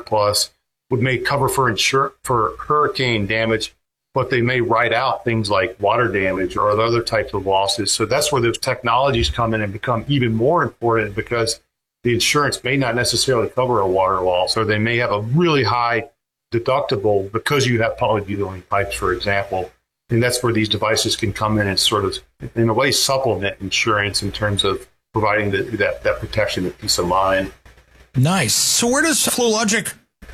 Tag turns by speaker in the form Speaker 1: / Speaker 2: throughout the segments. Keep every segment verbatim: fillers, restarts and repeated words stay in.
Speaker 1: plus, would may cover for insur- for hurricane damage, but they may write out things like water damage or other types of losses. So that's where those technologies come in and become even more important, because the insurance may not necessarily cover a water loss, or they may have a really high deductible because you have polybutylene pipes, for example. And that's where these devices can come in and sort of, in a way, supplement insurance in terms of providing the, that, that protection and peace of mind.
Speaker 2: Nice. So where does FlowLogic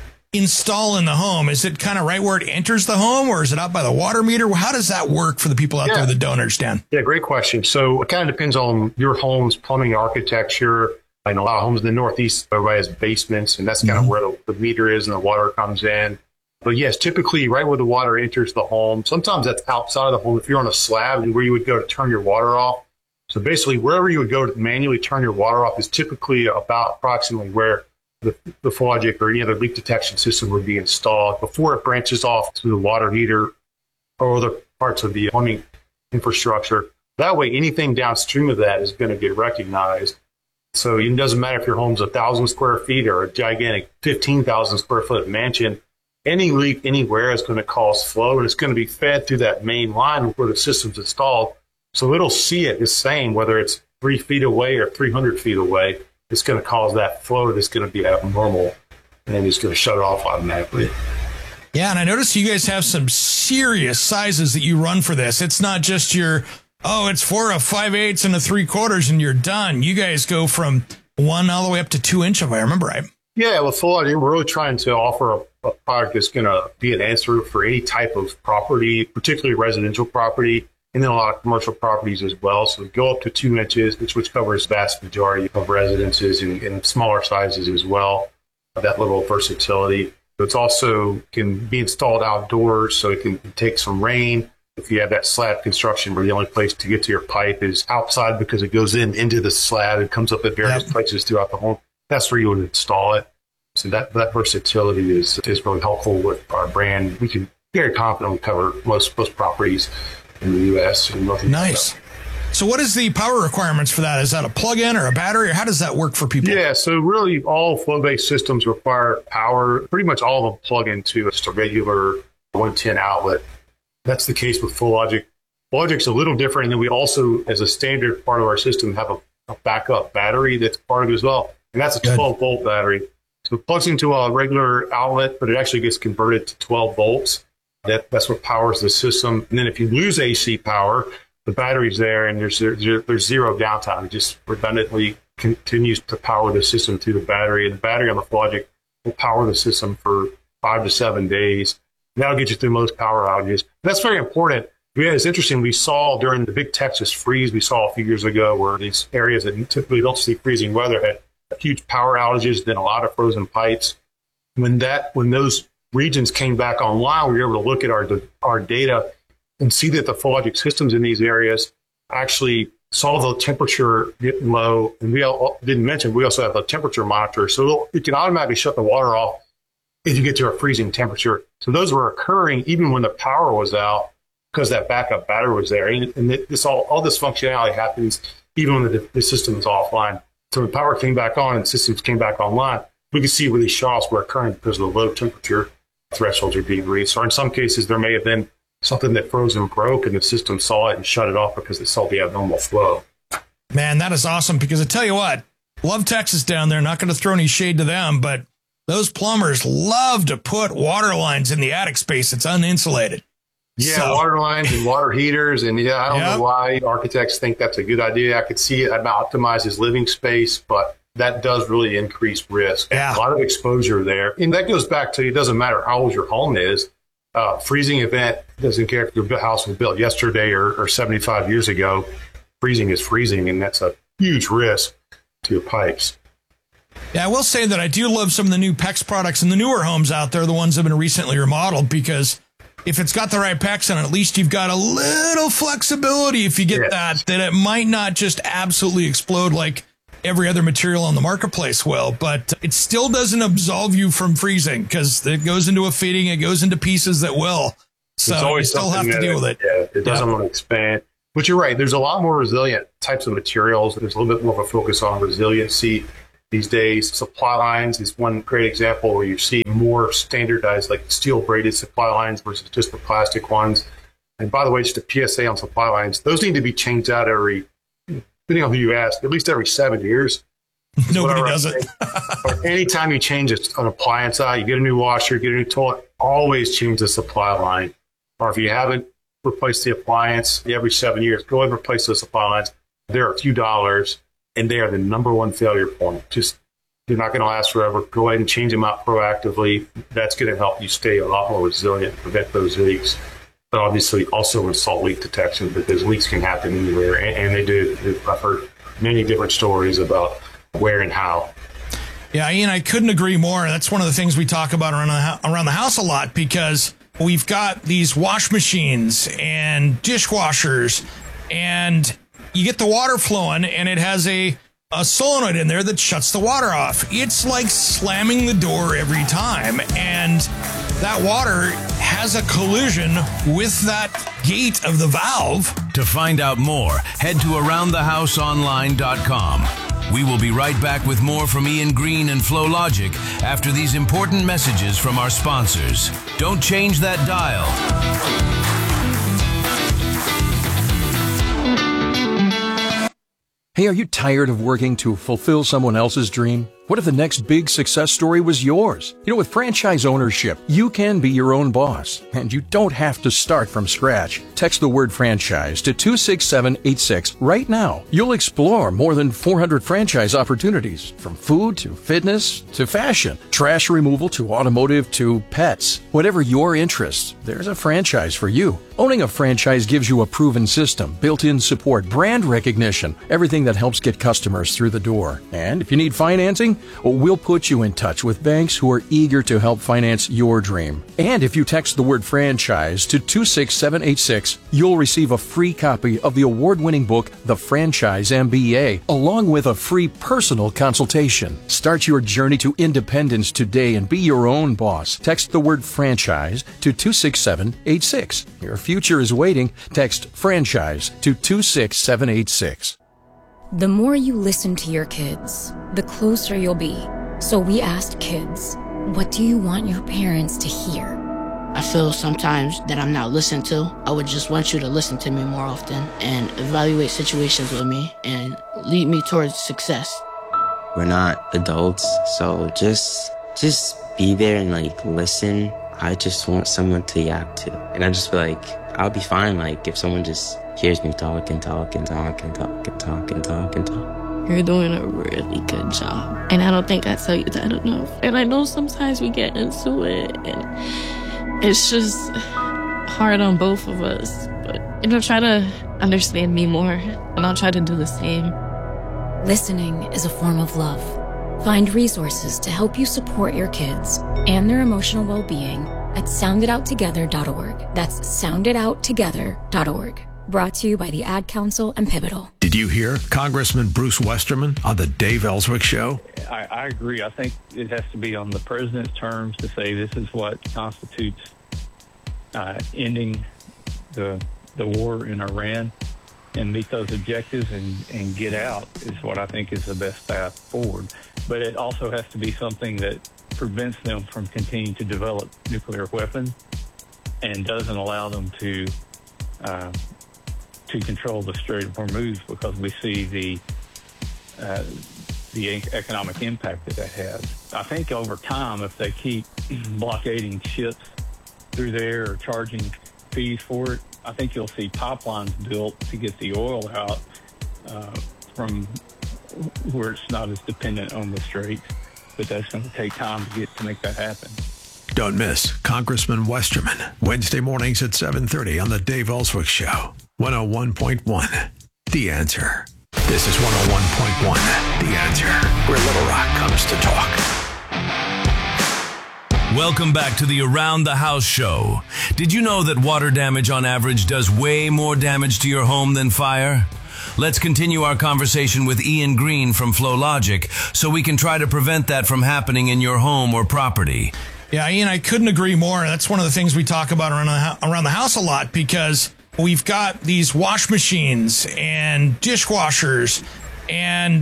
Speaker 2: install in the home? Is it kind of right where it enters the home, or is it out by the water meter? How does that work for the people out
Speaker 1: yeah.
Speaker 2: there that don't understand?
Speaker 1: Yeah, great question. So it kind of depends on your home's plumbing architecture. And a lot of homes in the Northeast, everybody has basements, and that's kind mm-hmm. of where the, the meter is and the water comes in. But yes, typically right where the water enters the home. Sometimes that's outside of the home. If you're on a slab, and where you would go to turn your water off. So basically, wherever you would go to manually turn your water off is typically about approximately where the, the FlowLogic or any other leak detection system would be installed before it branches off to the water heater or other parts of the plumbing infrastructure. That way, anything downstream of that is going to get recognized. So it doesn't matter if your home's a thousand square feet or a gigantic fifteen thousand square foot mansion. Any leak anywhere is going to cause flow, and it's going to be fed through that main line where the system's installed. So it'll see it the same, whether it's three feet away or three hundred feet away. It's going to cause that flow that's going to be abnormal, and then it's going to shut it off automatically.
Speaker 2: Yeah, and I noticed you guys have some serious sizes that you run for this. It's not just your, oh, it's four, a five eighths, and a three quarters, and you're done. You guys go from one all the way up to two inch, if I remember right.
Speaker 1: Yeah, well, FlowLogic, we're really trying to offer a, a product that's going to be an answer for any type of property, particularly residential property, and then a lot of commercial properties as well. So we go up to two inches, which, which covers the vast majority of residences, and, and smaller sizes as well. That little versatility. So it's also can be installed outdoors, so it can take some rain. If you have that slab construction where the only place to get to your pipe is outside because it goes in into the slab and comes up at various yep. places throughout the home, that's where you would install it. So that, that versatility is is really helpful with our brand. We can very confidently cover most most properties in the U S and North America.
Speaker 2: Nice. So what is the power requirements for that? Is that a plug-in or a battery, or how does that work for people?
Speaker 1: Yeah, so really all flow-based systems require power. Pretty much all of them plug into just a regular one ten outlet. That's the case with FlowLogic. FlowLogic's a little different, and then we also, as a standard part of our system, have a, a backup battery that's part of it as well. And that's a twelve volt battery. So it plugs into a regular outlet, but it actually gets converted to twelve volts. That, that's what powers the system. And then if you lose A C power, the battery's there and there's, there's, there's zero downtime. It just redundantly continues to power the system through the battery. And the battery on the FlowLogic will power the system for five to seven days. And that'll get you through most power outages. And that's very important. Yeah, it's interesting. We saw during the big Texas freeze we saw a few years ago, where these areas that typically don't see freezing weather had huge power outages, then a lot of frozen pipes. When that, when those regions came back online, we were able to look at our our data and see that the FlowLogic systems in these areas actually saw the temperature get low. And we all, didn't mention, we also have a temperature monitor. So it can automatically shut the water off if you get to a freezing temperature. So those were occurring even when the power was out, because that backup battery was there. And, and this all, all this functionality happens even when the, the system is offline. So when power came back on and systems came back online, we could see where these shutoffs were occurring because of the low temperature thresholds are being reached. Or in some cases, there may have been something that froze and broke, and the system saw it and shut it off because it saw the abnormal flow.
Speaker 2: Man, that is awesome, because I tell you what, love Texas down there. Not going to throw any shade to them, but those plumbers love to put water lines in the attic space that's uninsulated.
Speaker 1: Yeah,
Speaker 2: so.
Speaker 1: Water lines and water heaters. And yeah, I don't
Speaker 2: yep.
Speaker 1: know why architects think that's a good idea. I could see it optimizes living space, but that does really increase risk.
Speaker 2: Yeah.
Speaker 1: A lot of exposure there. And that goes back to, it doesn't matter how old your home is. Uh, freezing event doesn't care if your house was built yesterday or, or seventy-five years ago. Freezing is freezing, and that's a huge risk to your pipes.
Speaker 2: Yeah, I will say that I do love some of the new PEX products in the newer homes out there, the ones that have been recently remodeled, because if it's got the right PEX in it, at least you've got a little flexibility if you get yes. that, that it might not just absolutely explode like every other material on the marketplace will, but it still doesn't absolve you from freezing, because it goes into a fitting, it goes into pieces that will. So you still have to deal with it.
Speaker 1: Yeah, it doesn't yeah. want to expand. But you're right, there's a lot more resilient types of materials. There's a little bit more of a focus on resiliency. these days. Supply lines is one great example where you see more standardized, like steel braided supply lines versus just the plastic ones. And by the way, just a P S A on supply lines, those need to be changed out every, depending on who you ask, at least every seven years.
Speaker 2: Nobody does it.
Speaker 1: Or anytime you change an appliance out, you get a new washer, get a new toilet, always change the supply line. Or if you haven't replaced the appliance every seven years, go ahead and replace those supply lines. They're a few dollars, and they are the number one failure point. Just, they're not going to last forever. Go ahead and change them out proactively. That's going to help you stay a lot more resilient, prevent those leaks. But obviously also install leak detection, because leaks can happen anywhere, and, and they do. I've heard many different stories about where and how.
Speaker 2: Yeah, Ian, I couldn't agree more. That's one of the things we talk about around the, around the house a lot, because we've got these wash machines and dishwashers, and you get the water flowing, and it has a, a solenoid in there that shuts the water off. It's like slamming the door every time, and that water has a collision with that gate of the valve.
Speaker 3: To find out more, head to around the house online dot com. We will be right back with more from Ian Green and FlowLogic after these important messages from our sponsors. Don't change that dial.
Speaker 4: Hey, are you tired of working to fulfill someone else's dream? What if the next big success story was yours? You know, with franchise ownership, you can be your own boss, and you don't have to start from scratch. Text the word franchise to two six seven eight six right now. You'll explore more than four hundred franchise opportunities, from food to fitness to fashion, trash removal to automotive to pets. Whatever your interests, there's a franchise for you. Owning a franchise gives you a proven system, built-in support, brand recognition, everything that helps get customers through the door. And if you need financing, we'll put you in touch with banks who are eager to help finance your dream. And if you text the word franchise to two six seven eight six, you'll receive a free copy of the award-winning book, The Franchise M B A, along with a free personal consultation. Start your journey to independence today and be your own boss. Text the word franchise to two six seven eight six. Your future is waiting. Text franchise to two six seven eight six.
Speaker 5: The more you listen to your kids, the closer you'll be. So we asked kids, what do you want your parents to hear?
Speaker 6: I feel sometimes that I'm not listened to. I would just want you to listen to me more often and evaluate situations with me and lead me towards success.
Speaker 7: We're not adults, so just just be there and like listen. I just want someone to yap to. And I just feel like I'll be fine like if someone just hears me talk and talk and talk and talk and talk and talk and talk.
Speaker 8: You're doing a really good job. And I don't think I tell you that enough. And I know sometimes we get into it and it's just hard on both of us. But, you know, try to understand me more and I'll try to do the same.
Speaker 5: Listening is a form of love. Find resources to help you support your kids and their emotional well-being at sound it out together dot org. That's sound it out together dot org. Brought to you by the Ad Council and Pivotal.
Speaker 9: Did you hear Congressman Bruce Westerman on the Dave Ellswick Show?
Speaker 10: I, I agree. I think it has to be on the president's terms to say this is what constitutes uh, ending the the war in Iran and meet those objectives and, and get out is what I think is the best path forward. But it also has to be something that prevents them from continuing to develop nuclear weapons and doesn't allow them to uh, to control the Strait of Hormuz, because we see the uh, the economic impact that that has. I think over time, if they keep blockading ships through there or charging fees for it, I think you'll see pipelines built to get the oil out uh, from where it's not as dependent on the Strait. But that's going to take time to get to make that happen.
Speaker 9: Don't miss Congressman Westerman, Wednesday mornings at seven thirty on the Dave Ellswick Show. one oh one point one, The Answer. This is one oh one point one, The Answer, where Little Rock comes to talk.
Speaker 3: Welcome back to the Around the House Show. Did you know that water damage on average does way more damage to your home than fire? Let's continue our conversation with Ian Green from FlowLogic so we can try to prevent that from happening in your home or property.
Speaker 2: Yeah, Ian, I couldn't agree more. That's one of the things we talk about around the, around the house a lot, because we've got these wash machines and dishwashers, and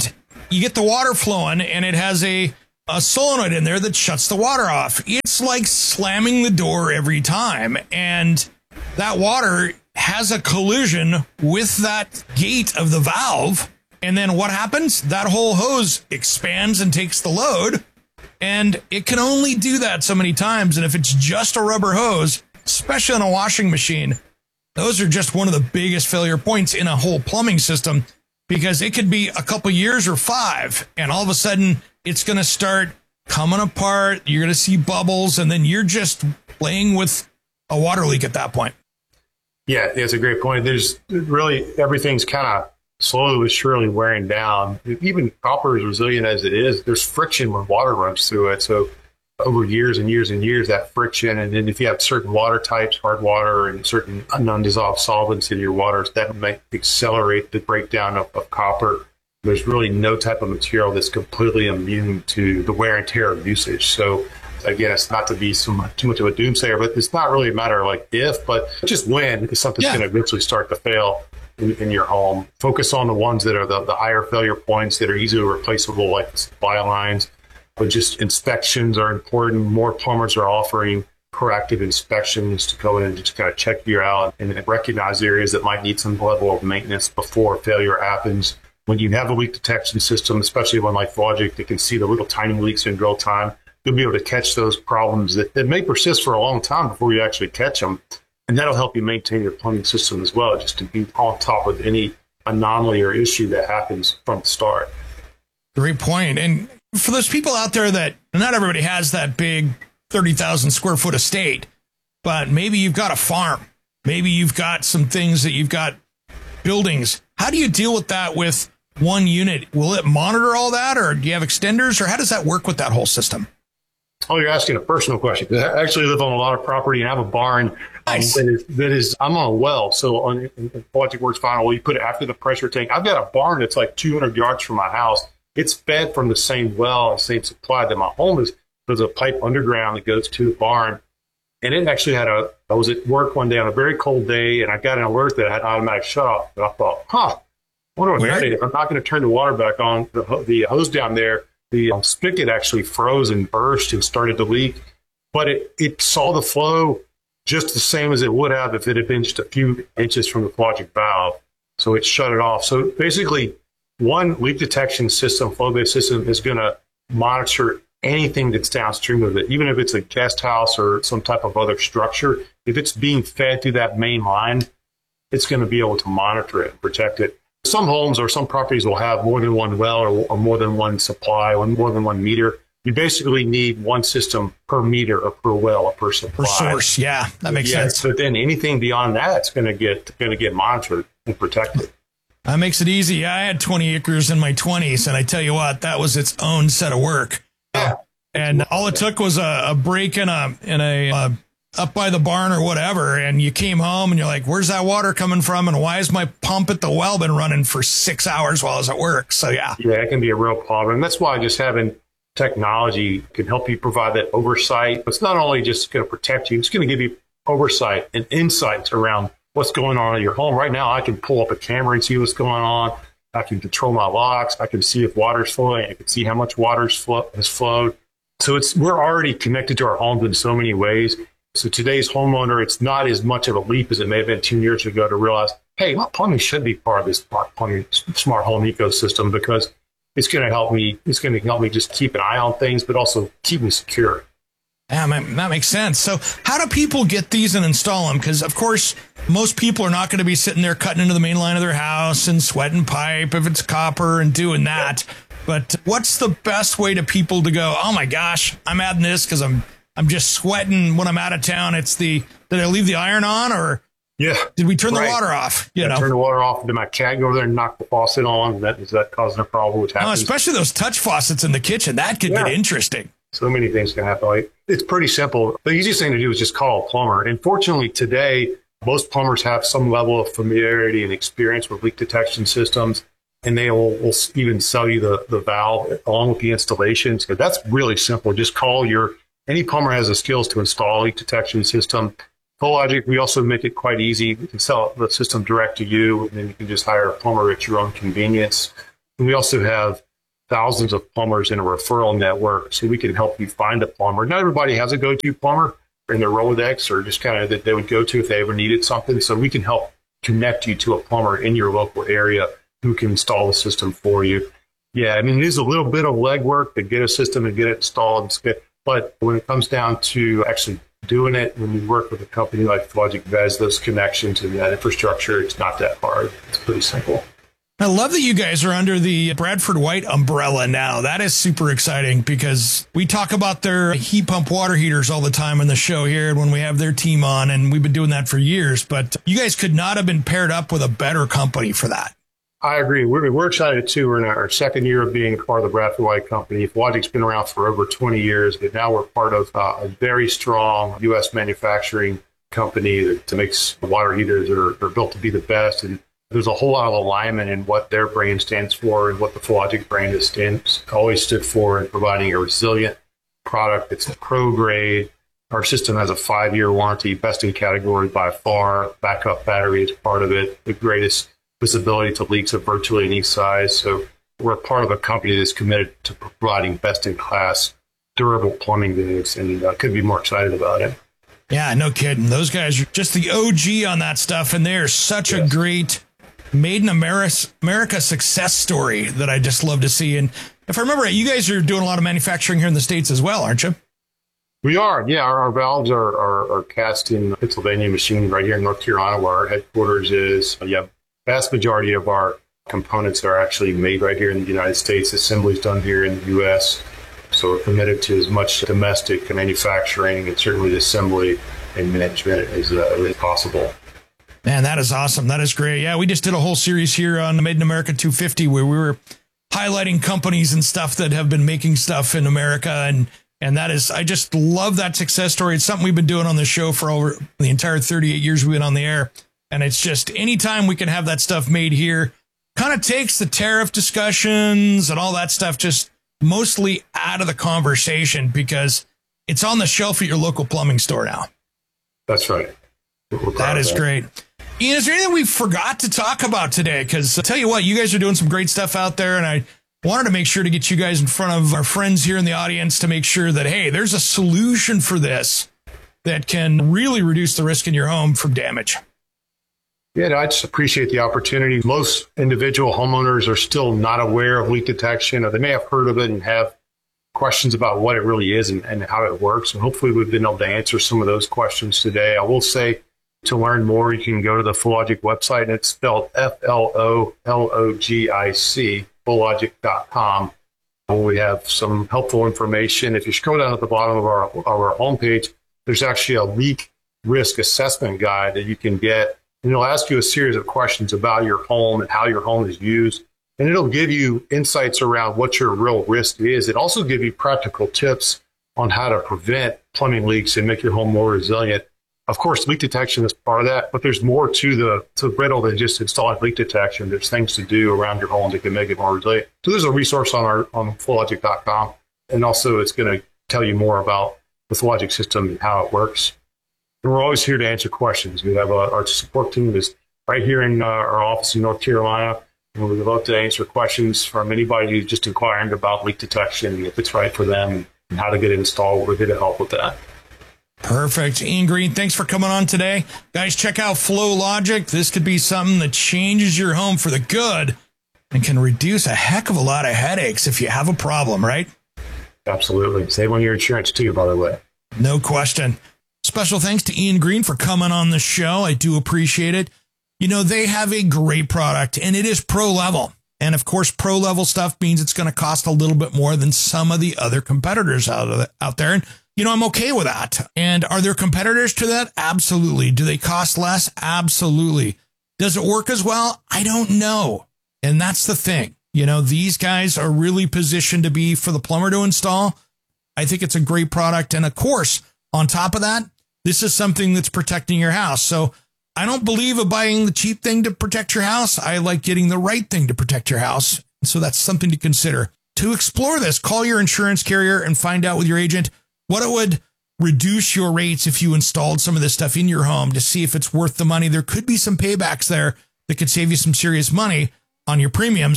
Speaker 2: you get the water flowing, and it has a, a solenoid in there that shuts the water off. It's like slamming the door every time. And that water has a collision with that gate of the valve. And then what happens? That whole hose expands and takes the load. And it can only do that so many times. And if it's just a rubber hose, especially on a washing machine, those are just one of the biggest failure points in a whole plumbing system, because it could be a couple years or five, and all of a sudden it's going to start coming apart. You're going to see bubbles, and then you're just playing with a water leak at that point.
Speaker 1: Yeah, it's a great point. There's really, everything's kind of slowly but surely wearing down. Even copper, as resilient as it is, there's friction when water runs through it. So over years and years and years, that friction, and then if you have certain water types, hard water and certain non-dissolved solvents in your waters, that might accelerate the breakdown of, of copper. There's really no type of material that's completely immune to the wear and tear of usage. So again, it's not to be so much, too much of a doomsayer, but it's not really a matter of like if, but just when is something's yeah. going to eventually start to fail in, in your home. Focus on the ones that are the, the higher failure points that are easily replaceable, like supply lines. But just inspections are important. More plumbers are offering proactive inspections to go in and just kind of check you out and recognize areas that might need some level of maintenance before failure happens. When you have a leak detection system, especially one like Flogic that can see the little tiny leaks in real time, you'll be able to catch those problems that, that may persist for a long time before you actually catch them. And that'll help you maintain your plumbing system as well, just to be on top of any anomaly or issue that happens from the start.
Speaker 2: Great point. And for those people out there that not everybody has that big thirty thousand square foot estate, but maybe you've got a farm, maybe you've got some things that you've got buildings. How do you deal with that with one unit? Will it monitor all that, or do you have extenders, or how does that work with that whole system?
Speaker 1: Oh, you're asking a personal question. I actually live on a lot of property and I have a barn. Nice. um, that, is, that is, I'm on a well. So on Flogic works fine. Well, you put it after the pressure tank. I've got a barn that's like two hundred yards from my house. It's fed from the same well and same supply that my home is. There's a pipe underground that goes to the barn. And it actually had a, I was at work one day on a very cold day, and I got an alert that it had automatic shut off. And I thought, huh, I wonder what that is. I'm not going to turn the water back on. The, the hose down there, the um, spigot actually froze and burst and started to leak. But it, it saw the flow just the same as it would have if it had been just a few inches from the Flogic valve. So it shut it off. So basically, one leak detection system, flow-based system, is going to monitor anything that's downstream of it, even if it's a guest house or some type of other structure. If it's being fed through that main line, it's going to be able to monitor it and protect it. Some homes or some properties will have more than one well or, or more than one supply or more than one meter. You basically need one system per meter or per well or per supply.
Speaker 2: Per source, yeah, that makes yeah, sense.
Speaker 1: But then anything beyond that, it's going to get going to get monitored and protected.
Speaker 2: That makes it easy. I had twenty acres in my twenties, and I tell you what, that was its own set of work.
Speaker 1: Yeah.
Speaker 2: And all it took was a, a break in a in a uh, up by the barn or whatever, and you came home and you're like, "Where's that water coming from? And why is my pump at the well been running for six hours while I was at work?" So yeah,
Speaker 1: yeah, it can be a real problem. And that's why just having technology can help you provide that oversight. It's not only just going to protect you; it's going to give you oversight and insights around what's going on in your home. Right now, I can pull up a camera and see what's going on. I can control my locks. I can see if water's flowing. I can see how much water's flow, has flowed. So it's we're already connected to our homes in so many ways. So today's homeowner, it's not as much of a leap as it may have been two years ago to realize, hey, my plumbing should be part of this smart plumbing, smart home ecosystem, because it's going to help me. It's going to help me just keep an eye on things, but also keep me secure.
Speaker 2: Yeah, that makes sense. So how do people get these and install them? Because, of course, most people are not going to be sitting there cutting into the main line of their house and sweating pipe if it's copper and doing that. But what's the best way to people to go, oh, my gosh, I'm adding this because I'm I'm just sweating when I'm out of town. It's the, did I leave the iron on, or
Speaker 1: yeah,
Speaker 2: did we turn
Speaker 1: right.
Speaker 2: the water off? You
Speaker 1: yeah,
Speaker 2: know,
Speaker 1: turn the water off. Did my cat go over there and knock the faucet on? Is that, is that causing a problem? Which happens?
Speaker 2: Oh, especially those touch faucets in the kitchen. That could yeah. get interesting.
Speaker 1: So many things can happen. Like, it's pretty simple. The easiest thing to do is just call a plumber. And fortunately, today, most plumbers have some level of familiarity and experience with leak detection systems, and they will, will even sell you the, the valve along with the installation. So that's really simple. Just call your, any plumber has the skills to install a leak detection system. Flogic, we also make it quite easy. We can sell the system direct to you, and then you can just hire a plumber at your own convenience. And we also have thousands of plumbers in a referral network, so we can help you find a plumber. Not everybody has a go-to plumber in their Rolodex, or just kind of that they would go to if they ever needed something. So we can help connect you to a plumber in your local area who can install the system for you. Yeah, I mean, it is a little bit of legwork to get a system and get it installed. But when it comes down to actually doing it, when you work with a company like Fillogic that has those connections and that infrastructure, it's not that hard. It's pretty simple.
Speaker 2: I love that you guys are under the Bradford White umbrella now. That is super exciting because we talk about their heat pump water heaters all the time on the show here when we have their team on, and we've been doing that for years. But you guys could not have been paired up with a better company for that.
Speaker 1: I agree. We're, we're excited, too. We're in our second year of being part of the Bradford White Company. Fillogic's been around for over twenty years, but now we're part of uh, a very strong U S manufacturing company that makes water heaters that are, are built to be the best. And there's a whole lot of alignment in what their brand stands for and what the Fillogic brand is stands, always stood for in providing a resilient product that's pro grade. Our system has a five-year warranty, best in category by far. Backup battery is part of it, the greatest visibility to leaks of virtually any size. So we're part of a company that's committed to providing best-in-class, durable plumbing goods, and uh, could be more excited about it.
Speaker 2: Yeah, no kidding. Those guys are just the O G on that stuff, and they're such yes. a great made in America, America success story that I just love to see. And if I remember right, you guys are doing a lot of manufacturing here in the States as well, aren't you?
Speaker 1: We are, yeah. Our, our valves are, are, are cast in Pennsylvania, machined right here in North Carolina, where our headquarters is. Yeah, vast majority of our components are actually made right here in the United States. Assembly is done here in the U S So we're committed to as much domestic manufacturing and certainly assembly and management as, uh, as possible.
Speaker 2: Man, that is awesome. That is great. Yeah, we just did a whole series here on the Made in America two fifty where we were highlighting companies and stuff that have been making stuff in America. And and that is, I just love that success story. It's something we've been doing on the show for over the entire thirty-eight years we've been on the air. And it's just anytime we can have that stuff made here, kind of takes the tariff discussions and all that stuff just mostly out of the conversation because it's on the shelf at your local plumbing store now.
Speaker 1: That's right.
Speaker 2: That is great. Ian, is there anything we forgot to talk about today? Because I tell you what, you guys are doing some great stuff out there, and I wanted to make sure to get you guys in front of our friends here in the audience to make sure that, hey, there's a solution for this that can really reduce the risk in your home from damage.
Speaker 1: Yeah, I just appreciate the opportunity. Most individual homeowners are still not aware of leak detection, or they may have heard of it and have questions about what it really is and, and how it works. And hopefully we've been able to answer some of those questions today. I will say, to learn more, you can go to the Fillogic website, and it's spelled F L O L O G I C, fillogic dot com. We have some helpful information. If you scroll down at the bottom of our, of our homepage, there's actually a leak risk assessment guide that you can get. And it'll ask you a series of questions about your home and how your home is used. And it'll give you insights around what your real risk is. It also gives you practical tips on how to prevent plumbing leaks and make your home more resilient. Of course, leak detection is part of that, but there's more to the to Riddle than just installing leak detection. There's things to do around your home that can make it more resilient. So there's a resource on our on fillogic dot com, and also it's going to tell you more about the Fillogic system and how it works. And we're always here to answer questions. We have a, our support team is right here in uh, our office in North Carolina, and we'd love to answer questions from anybody who's just inquiring about leak detection, if it's right for them, and how to get it installed. We're here to help with that.
Speaker 2: Perfect. Ian Green, thanks for coming on today. Guys, check out Fillogic. This could be something that changes your home for the good and can reduce a heck of a lot of headaches if you have a problem, right?
Speaker 1: Absolutely. Save on your insurance too, by the way.
Speaker 2: No question. Special thanks to Ian Green for coming on the show. I do appreciate it. You know, they have a great product, and it is pro level. And of course, pro level stuff means it's going to cost a little bit more than some of the other competitors out of the, out there. And you know, I'm okay with that. And are there competitors to that? Absolutely. Do they cost less? Absolutely. Does it work as well? I don't know. And that's the thing. You know, these guys are really positioned to be for the plumber to install. I think it's a great product. And of course, on top of that, this is something that's protecting your house. So I don't believe in buying the cheap thing to protect your house. I like getting the right thing to protect your house. So that's something to consider. To explore this, call your insurance carrier and find out with your agent what it would reduce your rates if you installed some of this stuff in your home to see if it's worth the money. There could be some paybacks there that could save you some serious money on your premiums.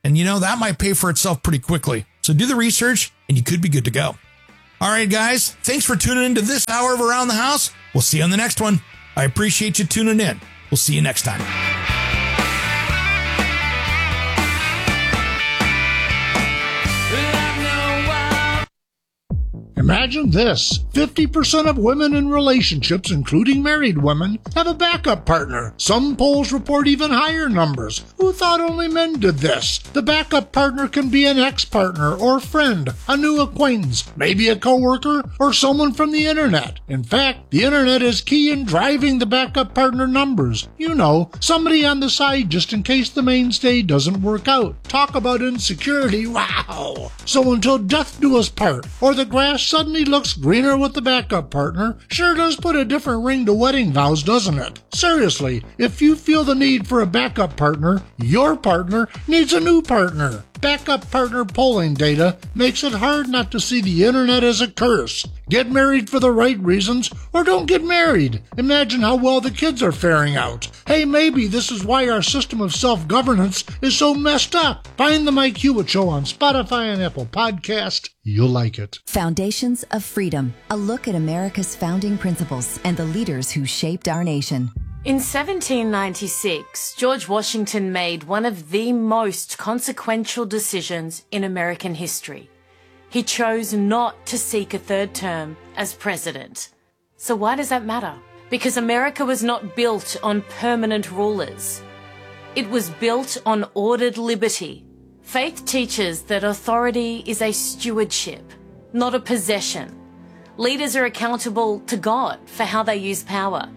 Speaker 2: And, you know, that might pay for itself pretty quickly. So do the research, and you could be good to go. All right, guys, thanks for tuning into this hour of Around the House. We'll see you on the next one. I appreciate you tuning in. We'll see you next time.
Speaker 11: Imagine this. fifty percent of women in relationships, including married women, have a backup partner. Some polls report even higher numbers. Who thought only men did this? The backup partner can be an ex-partner or friend, a new acquaintance, maybe a coworker, or someone from the internet. In fact, the internet is key in driving the backup partner numbers. You know, somebody on the side just in case the mainstay doesn't work out. Talk about insecurity, wow! So until death do us part, or the grass suddenly looks greener with the backup partner, sure does put a different ring to wedding vows, doesn't it? Seriously, if you feel the need for a backup partner, your partner needs a new partner. Backup partner polling data makes it hard not to see the internet as a curse. Get married for the right reasons, or don't get married. Imagine how well the kids are faring out. Hey, maybe this is why our system of self-governance is so messed up. Find the Mike Hewitt Show on Spotify and Apple Podcast. You'll like it.
Speaker 12: Foundations of Freedom, a look at America's founding principles and the leaders who shaped our nation.
Speaker 13: In seventeen ninety-six, George Washington made one of the most consequential decisions in American history. He chose not to seek a third term as president. So why does that matter? Because America was not built on permanent rulers. It was built on ordered liberty. Faith teaches that authority is a stewardship, not a possession. Leaders are accountable to God for how they use power.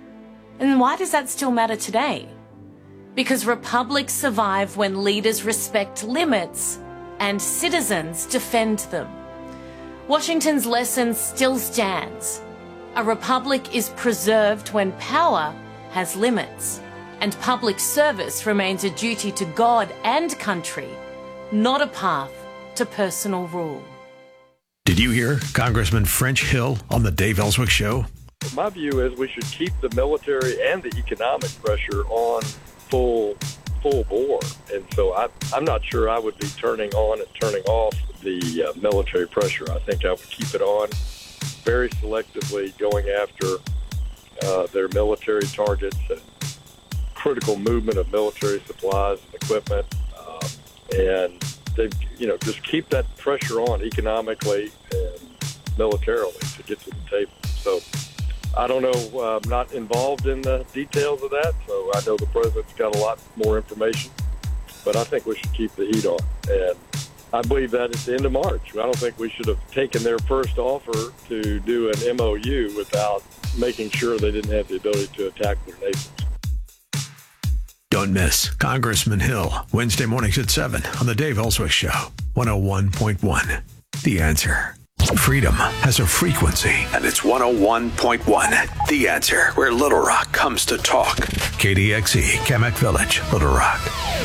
Speaker 13: And why does that still matter today? Because republics survive when leaders respect limits and citizens defend them. Washington's lesson still stands. A republic is preserved when power has limits, and public service remains a duty to God and country, not a path to personal rule.
Speaker 9: Did you hear Congressman French Hill on the Dave Ellswick Show?
Speaker 14: My view is we should keep the military and the economic pressure on full full bore. And so I, I'm not sure I would be turning on and turning off the uh, military pressure. I think I would keep it on very selectively, going after uh, their military targets and critical movement of military supplies and equipment. Uh, and, they, you know, just keep that pressure on economically and militarily to get to the table. So I don't know. Uh, I'm not involved in the details of that, so I know the president's got a lot more information. But I think we should keep the heat on. And I believe that at the end of March. I don't think we should have taken their first offer to do an M O U without making sure they didn't have the ability to attack their neighbors.
Speaker 9: Don't miss Congressman Hill, Wednesday mornings at seven on the Dave Ellswick Show, one oh one point one. The Answer. Freedom has a frequency, and it's one oh one point one. The Answer, where Little Rock comes to talk. K D X E, Kamek Village, Little Rock.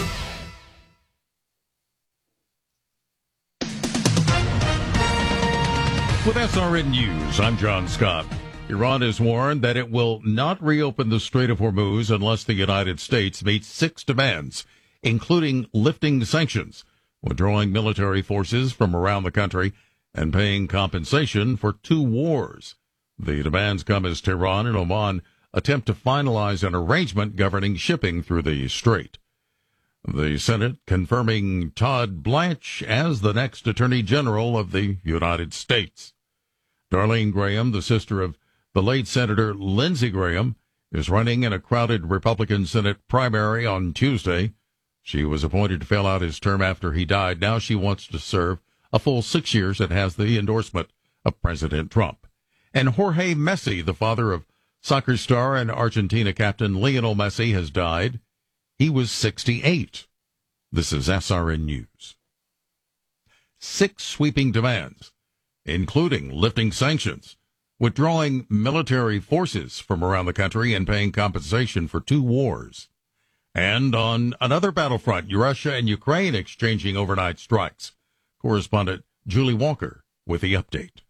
Speaker 15: With S R N News, I'm John Scott. Iran has warned that it will not reopen the Strait of Hormuz unless the United States meets six demands, including lifting sanctions, withdrawing military forces from around the country, and paying compensation for two wars. The demands come as Tehran and Oman attempt to finalize an arrangement governing shipping through the strait. The Senate confirming Todd Blanche as the next Attorney General of the United States. Darlene Graham, the sister of the late Senator Lindsey Graham, is running in a crowded Republican Senate primary on Tuesday. She was appointed to fill out his term after he died. Now she wants to serve a full six years and has the endorsement of President Trump. And Jorge Messi, the father of soccer star and Argentina captain Lionel Messi, has died. He was sixty-eight. This is S R N News. Six sweeping demands, including lifting sanctions, withdrawing military forces from around the country, and paying compensation for two wars. And on another battlefront, Russia and Ukraine exchanging overnight strikes. Correspondent Julie Walker with the update.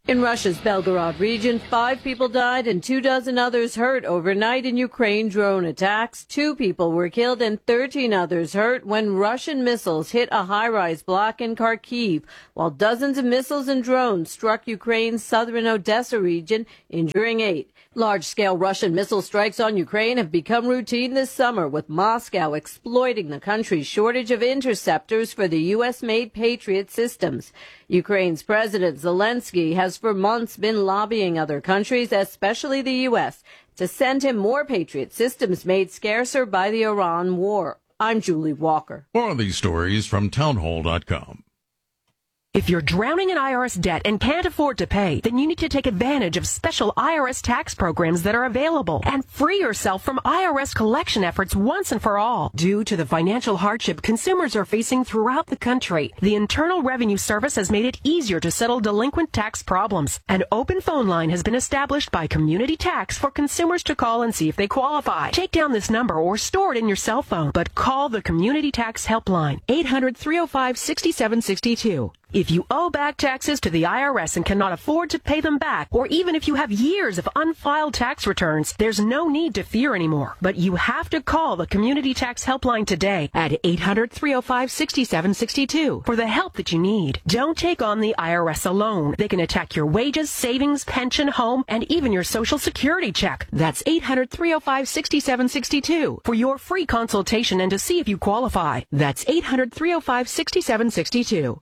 Speaker 16: In Russia's Belgorod region, five people died and two dozen others hurt overnight in Ukraine drone attacks. Two people were killed and thirteen others hurt when Russian missiles hit a high-rise block in Kharkiv, while dozens of missiles and drones struck Ukraine's southern Odessa region, injuring eight. Large-scale Russian missile strikes on Ukraine have become routine this summer, with Moscow exploiting the country's shortage of interceptors for the U S-made Patriot systems. Ukraine's President Zelensky has for months been lobbying other countries, especially the U S, to send him more Patriot systems made scarcer by the Iran war. I'm Julie Walker.
Speaker 15: More of these stories from townhall dot com.
Speaker 17: If you're drowning in I R S debt and can't afford to pay, then you need to take advantage of special I R S tax programs that are available and free yourself from I R S collection efforts once and for all. Due to the financial hardship consumers are facing throughout the country, the Internal Revenue Service has made it easier to settle delinquent tax problems. An open phone line has been established by Community Tax for consumers to call and see if they qualify. Take down this number or store it in your cell phone, but call the Community Tax Helpline, eight hundred, three oh five, six seven six two. If you owe back taxes to the I R S and cannot afford to pay them back, or even if you have years of unfiled tax returns, there's no need to fear anymore. But you have to call the Community Tax Helpline today at eight hundred, three oh five, six seven six two for the help that you need. Don't take on the I R S alone. They can attack your wages, savings, pension, home, and even your Social Security check. That's eight hundred, three oh five, six seven six two for your free consultation and to see if you qualify. That's eight hundred, three oh five, six seven six two.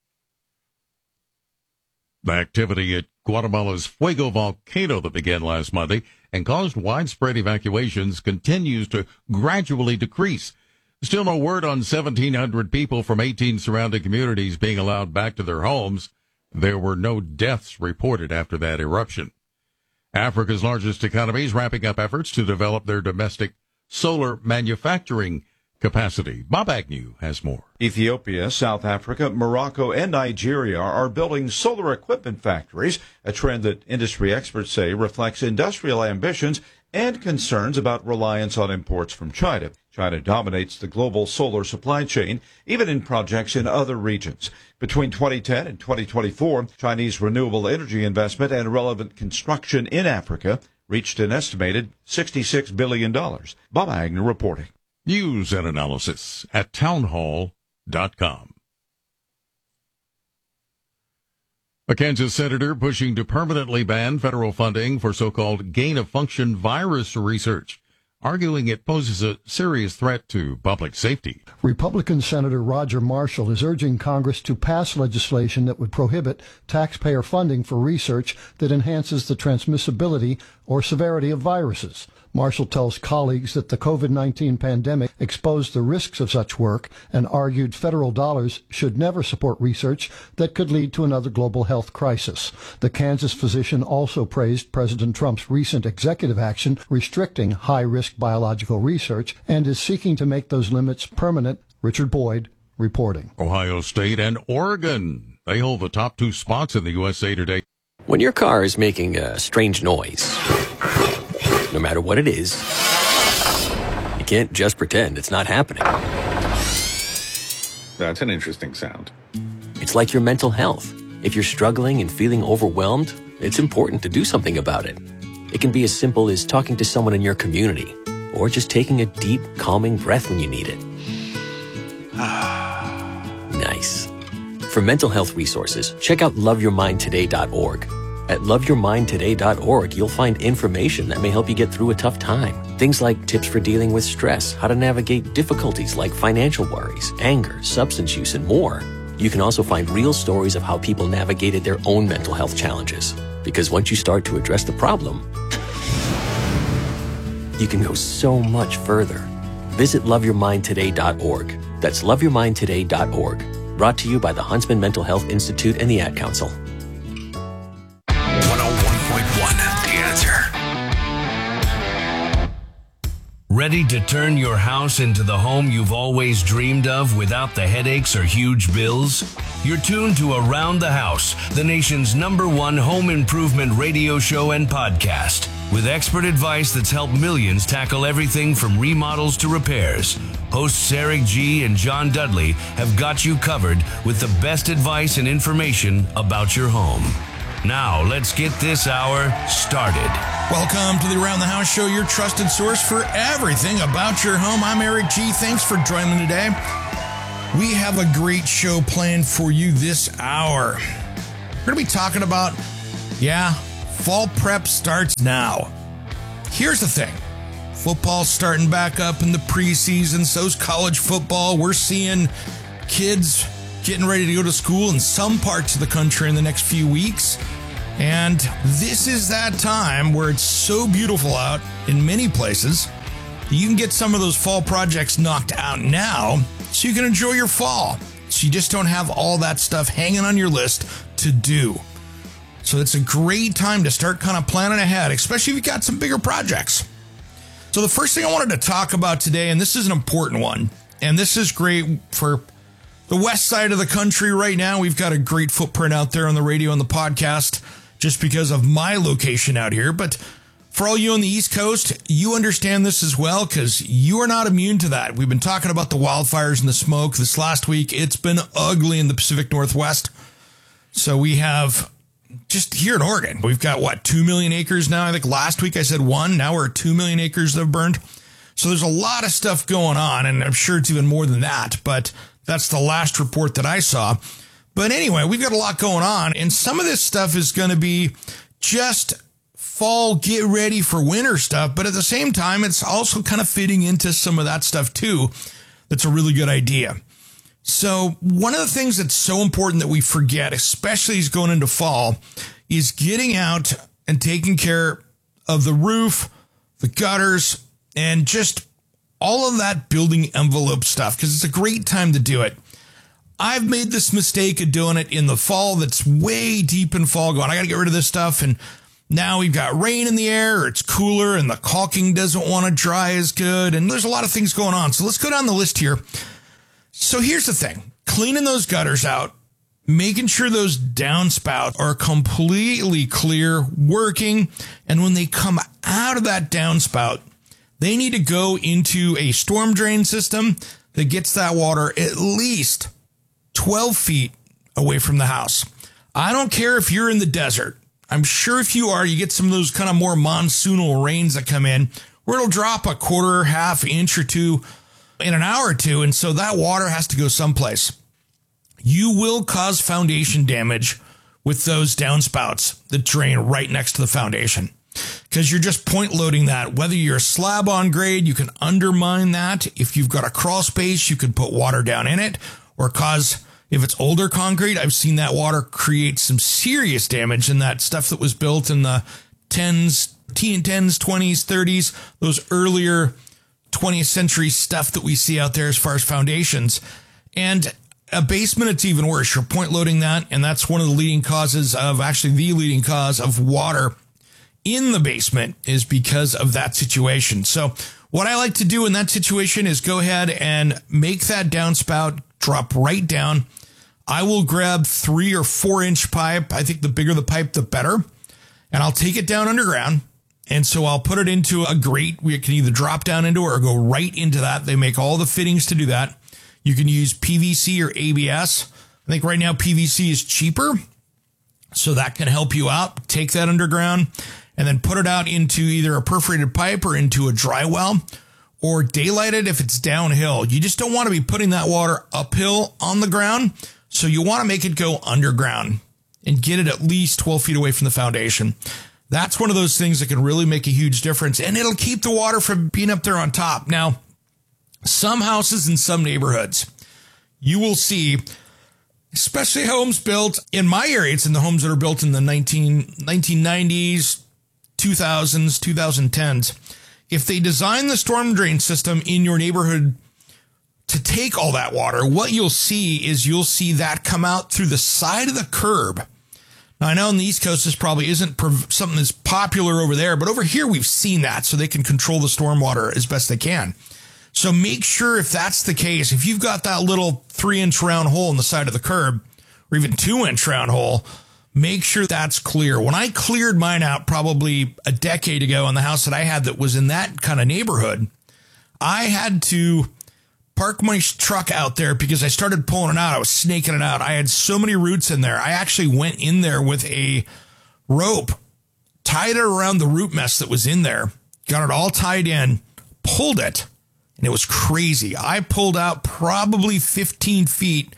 Speaker 15: The activity at Guatemala's Fuego volcano that began last Monday and caused widespread evacuations continues to gradually decrease. Still no word on seventeen hundred people from eighteen surrounding communities being allowed back to their homes. There were no deaths reported after that eruption. Africa's largest economy is ramping up efforts to develop their domestic solar manufacturing capacity. Bob Agnew has more.
Speaker 18: Ethiopia, South Africa, Morocco, and Nigeria are building solar equipment factories, a trend that industry experts say reflects industrial ambitions and concerns about reliance on imports from China. China dominates the global solar supply chain, even in projects in other regions. Between twenty ten and twenty twenty-four, Chinese renewable energy investment and relevant construction in Africa reached an estimated sixty-six billion dollars. Bob Agnew reporting.
Speaker 15: News and analysis at townhall dot com. A Kansas senator pushing to permanently ban federal funding for so-called gain-of-function virus research, arguing it poses a serious threat to public safety.
Speaker 19: Republican Senator Roger Marshall is urging Congress to pass legislation that would prohibit taxpayer funding for research that enhances the transmissibility or severity of viruses. Marshall tells colleagues that the COVID nineteen pandemic exposed the risks of such work and argued federal dollars should never support research that could lead to another global health crisis. The Kansas physician also praised President Trump's recent executive action restricting high-risk biological research and is seeking to make those limits permanent. Richard Boyd reporting.
Speaker 15: Ohio State and Oregon, they hold the top two spots in the U S A Today.
Speaker 20: When your car is making a strange noise, no matter what it is, you can't just pretend it's not happening.
Speaker 21: That's an interesting sound.
Speaker 20: It's like your mental health. If you're struggling and feeling overwhelmed, it's important to do something about it. It can be as simple as talking to someone in your community, or just taking a deep, calming breath when you need it. Nice. For mental health resources, check out love your mind today dot org. At love your mind today dot org, you'll find information that may help you get through a tough time. Things like tips for dealing with stress, how to navigate difficulties like financial worries, anger, substance use, and more. You can also find real stories of how people navigated their own mental health challenges. Because once you start to address the problem, you can go so much further. Visit love your mind today dot org. That's love your mind today dot org. Brought to you by the Huntsman Mental Health Institute and the Ad Council.
Speaker 9: one oh one point one, The Answer.
Speaker 3: Ready to turn your house into the home you've always dreamed of without the headaches or huge bills? You're tuned to Around the House, the nation's number one home improvement radio show and podcast, with expert advice that's helped millions tackle everything from remodels to repairs. Hosts Eric G. and John Dudley have got you covered with the best advice and information about your home. Now, let's get this hour started.
Speaker 2: Welcome to the Around the House Show, your trusted source for everything about your home. I'm Eric G. Thanks for joining me today. We have a great show planned for you this hour. We're going to be talking about, yeah, fall prep starts now. Here's the thing. Football's starting back up in the preseason, so's college football. We're seeing kids getting ready to go to school in some parts of the country in the next few weeks. And this is that time where it's so beautiful out in many places. You can get some of those fall projects knocked out now so you can enjoy your fall. So you just don't have all that stuff hanging on your list to do. So it's a great time to start kind of planning ahead, especially if you've got some bigger projects. So the first thing I wanted to talk about today, and this is an important one, and this is great for the west side of the country right now. We've got a great footprint out there on the radio and the podcast just because of my location out here. But for all you on the East Coast, you understand this as well because you are not immune to that. We've been talking about the wildfires and the smoke this last week. It's been ugly in the Pacific Northwest. So we have, just here in Oregon, we've got, what, two million acres now? I think last week I said one. Now we're at two million acres that have burned. So there's a lot of stuff going on, and I'm sure it's even more than that. But that's the last report that I saw. But anyway, we've got a lot going on, and some of this stuff is going to be just fall, get ready for winter stuff. But at the same time, it's also kind of fitting into some of that stuff too. That's a really good idea. So one of the things that's so important that we forget, especially as going into fall, is getting out and taking care of the roof, the gutters, and just all of that building envelope stuff, because it's a great time to do it. I've made this mistake of doing it in the fall. That's way deep in fall going, I got to get rid of this stuff. And now we've got rain in the air, or it's cooler, and the caulking doesn't want to dry as good. And there's a lot of things going on. So let's go down the list here. So here's the thing. Cleaning those gutters out, making sure those downspouts are completely clear, working. And when they come out of that downspout, they need to go into a storm drain system that gets that water at least twelve feet away from the house. I don't care if you're in the desert. I'm sure if you are, you get some of those kind of more monsoonal rains that come in where it'll drop a quarter, half inch or two in an hour or two. And so that water has to go someplace. You will cause foundation damage with those downspouts that drain right next to the foundation, because you're just point loading that. Whether you're a slab on grade, you can undermine that. If you've got a crawl space, you can put water down in it, or cause, if it's older concrete, I've seen that water create some serious damage in that stuff that was built in the tens, tens, twenties, thirties, those earlier twentieth century stuff that we see out there as far as foundations. And a basement, it's even worse. You're point loading that, and that's one of the leading causes of, actually the leading cause of water in the basement, is because of that situation. So what I like to do in that situation is go ahead and make that downspout drop right down. I will grab three or four inch pipe. I think the bigger the pipe, the better. And I'll take it down underground. And so I'll put it into a grate. We can either drop down into or go right into that. They make all the fittings to do that. You can use P V C or A B S. I think right now P V C is cheaper, so that can help you out. Take that underground and then put it out into either a perforated pipe or into a dry well, or daylight it if it's downhill. You just don't want to be putting that water uphill on the ground, so you want to make it go underground and get it at least twelve feet away from the foundation. That's one of those things that can really make a huge difference, and it'll keep the water from being up there on top. Now, some houses in some neighborhoods, you will see, especially homes built in my area, it's in the homes that are built in the nineteen nineties, two thousands, twenty tens. If they design the storm drain system in your neighborhood to take all that water, what you'll see is you'll see that come out through the side of the curb. Now, I know on the East Coast, this probably isn't something that's popular over there, but over here we've seen that, so they can control the stormwater as best they can. So make sure, if that's the case, if you've got that little three inch round hole in the side of the curb, or even two inch round hole, make sure that's clear. When I cleared mine out probably a decade ago on the house that I had that was in that kind of neighborhood, I had to park my truck out there because I started pulling it out. I was snaking it out. I had so many roots in there. I actually went in there with a rope, tied it around the root mesh that was in there, got it all tied in, pulled it, and it was crazy. I pulled out probably fifteen feet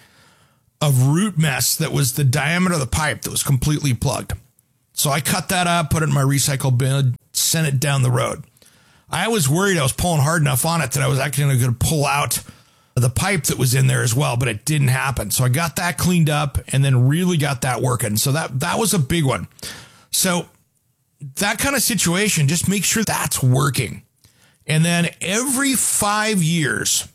Speaker 2: of root mesh that was the diameter of the pipe that was completely plugged. So I cut that up, put it in my recycle bin, sent it down the road. I was worried I was pulling hard enough on it that I was actually going to pull out the pipe that was in there as well, but it didn't happen. So I got that cleaned up and then really got that working. So that, that was a big one. So that kind of situation, just make sure that's working. And then every five years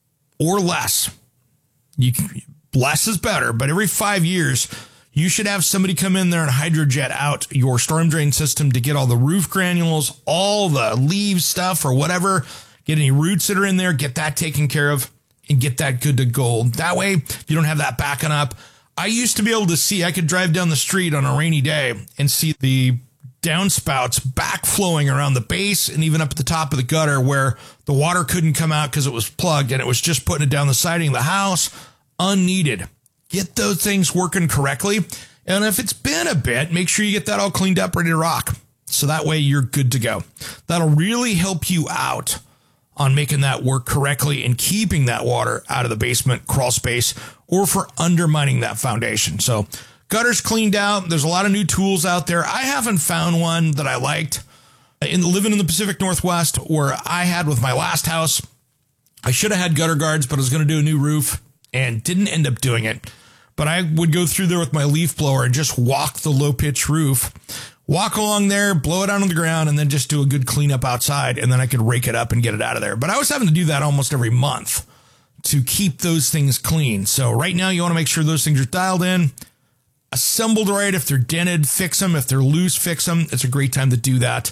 Speaker 2: or less, you can, less is better, but every five years, you should have somebody come in there and hydrojet out your storm drain system to get all the roof granules, all the leaves stuff or whatever, get any roots that are in there, get that taken care of and get that good to go. That way you don't have that backing up. I used to be able to see, I could drive down the street on a rainy day and see the downspouts backflowing around the base and even up at the top of the gutter where the water couldn't come out because it was plugged and it was just putting it down the siding of the house unneeded. Get those things working correctly. And if it's been a bit, make sure you get that all cleaned up, ready to rock. So that way you're good to go. That'll really help you out on making that work correctly and keeping that water out of the basement crawl space or for undermining that foundation. So gutters cleaned out. There's a lot of new tools out there. I haven't found one that I liked. In living in the Pacific Northwest, where I had with my last house, I should have had gutter guards, but I was going to do a new roof and didn't end up doing it. But I would go through there with my leaf blower and just walk the low pitch roof, walk along there, blow it out on the ground, and then just do a good cleanup outside. And then I could rake it up and get it out of there. But I was having to do that almost every month to keep those things clean. So right now you want to make sure those things are dialed in, assembled right. If they're dented, fix them. If they're loose, fix them. It's a great time to do that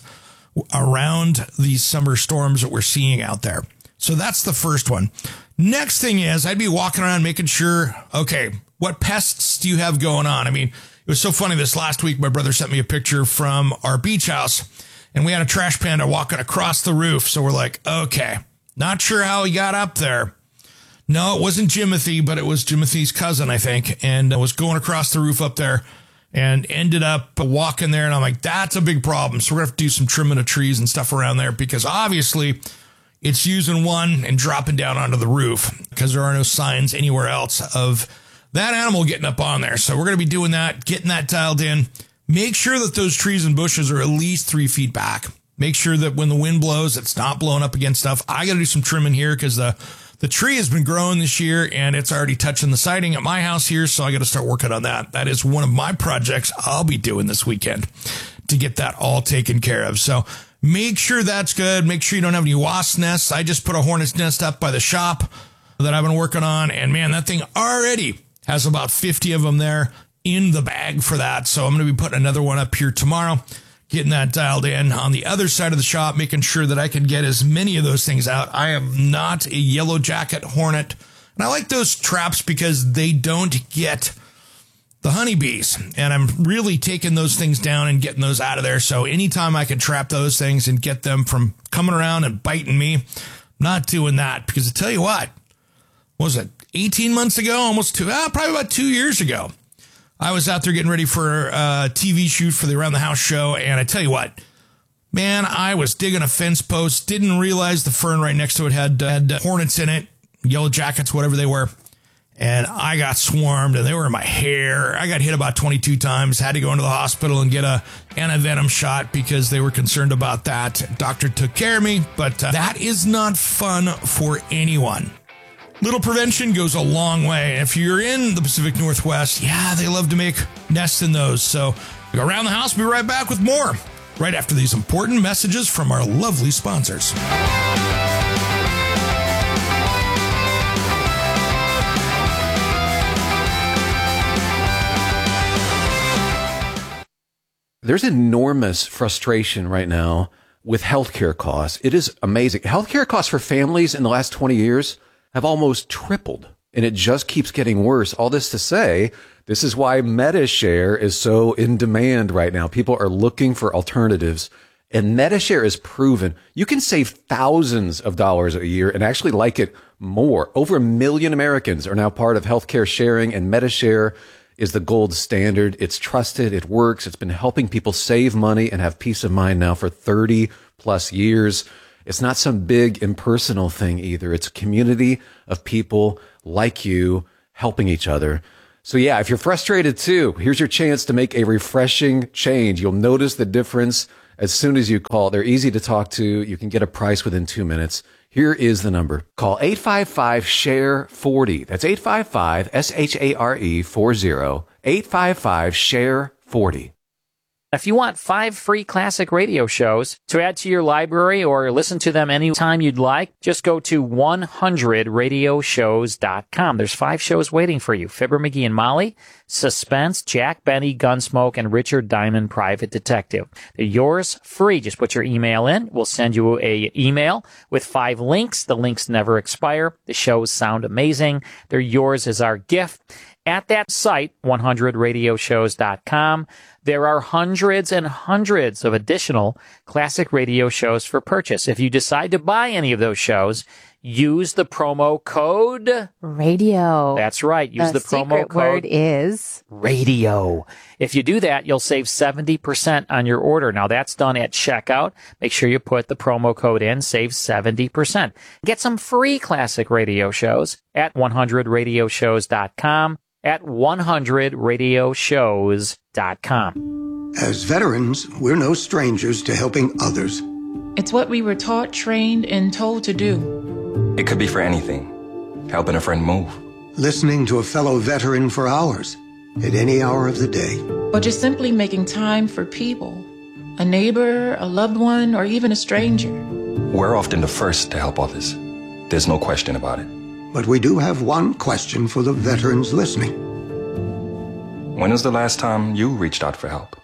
Speaker 2: around these summer storms that we're seeing out there. So that's the first one. Next thing is I'd be walking around making sure, okay, what pests do you have going on? I mean, it was so funny this last week. My brother sent me a picture from our beach house and we had a trash panda walking across the roof. So we're like, okay, not sure how he got up there. No, it wasn't Jimothy, but it was Jimothy's cousin, I think. And I was going across the roof up there and ended up walking there. And I'm like, that's a big problem. So we're going to have to do some trimming of trees and stuff around there because obviously it's using one and dropping down onto the roof because there are no signs anywhere else of that animal getting up on there. So we're going to be doing that, getting that dialed in. Make sure that those trees and bushes are at least three feet back. Make sure that when the wind blows, it's not blowing up against stuff. I got to do some trimming here because the, the tree has been growing this year and it's already touching the siding at my house here. So I got to start working on that. That is one of my projects I'll be doing this weekend to get that all taken care of. So make sure that's good. Make sure you don't have any wasp nests. I just put a hornet's nest up by the shop that I've been working on. And man, that thing already has about fifty of them there in the bag for that. So I'm going to be putting another one up here tomorrow, getting that dialed in on the other side of the shop, making sure that I can get as many of those things out. I am not a yellow jacket hornet. And I like those traps because they don't get the honeybees. And I'm really taking those things down and getting those out of there. So anytime I can trap those things and get them from coming around and biting me, I'm not doing that. Because I tell you what, what was it, eighteen months ago, almost two, ah, probably about two years ago, I was out there getting ready for a T V shoot for the Around the House show. And I tell you what, man, I was digging a fence post, didn't realize the fern right next to it had, had hornets in it, yellow jackets, whatever they were. And I got swarmed and they were in my hair. I got hit about twenty-two times, had to go into the hospital and get a antivenom shot because they were concerned about that. Doctor took care of me, but uh, that is not fun for anyone. Little prevention goes a long way. If you're in the Pacific Northwest, yeah, they love to make nests in those. So go around the house. We'll be right back with more right after these important messages from our lovely sponsors.
Speaker 21: There's enormous frustration right now with healthcare costs. It is amazing. Healthcare costs for families in the last twenty years have almost tripled, and it just keeps getting worse. All this to say, this is why MediShare is so in demand right now. People are looking for alternatives, and MediShare is proven. You can save thousands of dollars a year and actually like it more. Over a million Americans are now part of healthcare sharing, and MediShare is the gold standard. It's trusted. It works. It's been helping people save money and have peace of mind now for thirty plus years. It's not some big impersonal thing either. It's a community of people like you helping each other. So yeah, if you're frustrated too, here's your chance to make a refreshing change. You'll notice the difference as soon as you call. They're easy to talk to. You can get a price within two minutes. Here is the number. Call eight five five, S H A R E, forty. That's eight five five, S H A R E, forty. eight five five, S H A R E, forty.
Speaker 4: If you want five free classic radio shows to add to your library or listen to them anytime you'd like, just go to one hundred radio shows dot com. There's five shows waiting for you. Fibber, McGee and Molly, Suspense, Jack Benny, Gunsmoke, and Richard Diamond, Private Detective. They're yours free. Just put your email in. We'll send you a email with five links. The links never expire. The shows sound amazing. They're yours as our gift. At that site, one hundred radio shows dot com, there are hundreds and hundreds of additional classic radio shows for purchase. If you decide to buy any of those shows, use the promo code
Speaker 22: radio.
Speaker 4: That's right. Use the,
Speaker 22: the
Speaker 4: promo
Speaker 22: secret
Speaker 4: code
Speaker 22: word is
Speaker 4: radio. If you do that, you'll save seventy percent on your order. Now that's done at checkout. Make sure you put the promo code in, save seventy percent. Get some free classic radio shows at one hundred radio shows dot com. At one hundred radio shows dot com.
Speaker 23: As veterans, we're no strangers to helping others.
Speaker 24: It's what we were taught, trained, and told to do.
Speaker 25: It could be for anything. Helping a friend move.
Speaker 23: Listening to a fellow veteran for hours, at any hour of the day.
Speaker 24: Or just simply making time for people. A neighbor, a loved one, or even a stranger.
Speaker 25: We're often the first to help others. There's no question about it.
Speaker 23: But we do have one question for the veterans listening.
Speaker 25: When was the last time you reached out for help?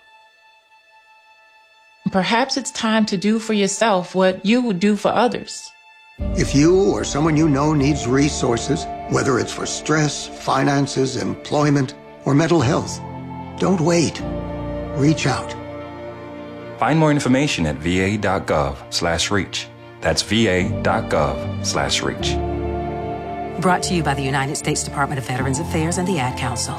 Speaker 24: Perhaps it's time to do for yourself what you would do for others.
Speaker 23: If you or someone you know needs resources, whether it's for stress, finances, employment, or mental health, don't wait. Reach out.
Speaker 25: Find more information at va.gov slash reach. That's va.gov slash reach.
Speaker 26: Brought to you by the United States Department of Veterans Affairs and the Ad Council.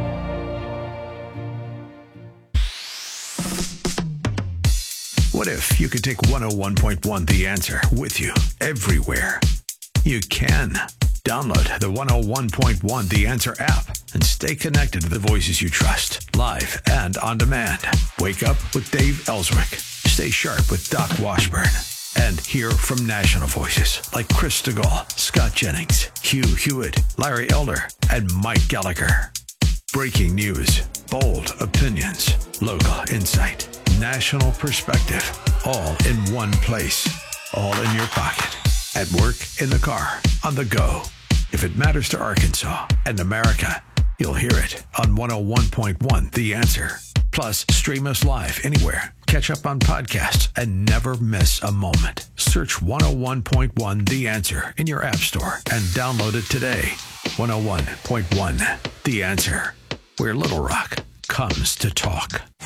Speaker 9: What if you could take one oh one point one The Answer with you everywhere? You can. Download the one oh one point one The Answer app and stay connected to the voices you trust, live and on demand. Wake up with Dave Ellswick. Stay sharp with Doc Washburn. And hear from national voices like Chris DeGaulle, Scott Jennings, Hugh Hewitt, Larry Elder, and Mike Gallagher. Breaking news, bold opinions, local insight, national perspective, all in one place, all in your pocket, at work, in the car, on the go. If it matters to Arkansas and America, you'll hear it on one oh one point one The Answer. Plus, stream us live anywhere. Catch up on podcasts and never miss a moment. Search one oh one point one The Answer in your app store and download it today. one oh one point one The Answer, where Little Rock comes to talk.